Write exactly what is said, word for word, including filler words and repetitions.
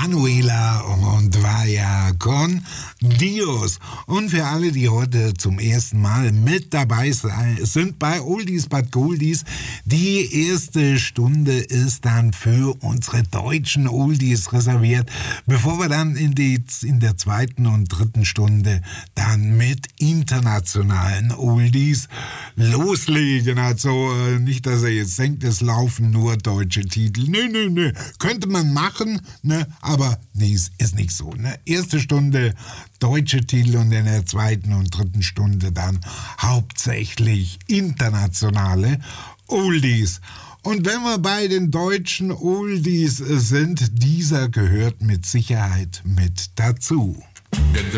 Manuela und Vaya con Dios. Und für alle, die heute zum ersten Mal mit dabei sind bei Oldies but Goldies, die erste Stunde ist dann für unsere deutschen Oldies reserviert, bevor wir dann in, die, in der zweiten und dritten Stunde dann mit internationalen Oldies loslegen. Also nicht, dass er jetzt denkt, es laufen nur deutsche Titel. Nö, nö, nö. Könnte man machen, ne? Aber nee, es ist nicht so. Ne? Erste Stunde deutsche Titel und in der zweiten und dritten Stunde dann hauptsächlich internationale Oldies. Und wenn wir bei den deutschen Oldies sind, dieser gehört mit Sicherheit mit dazu.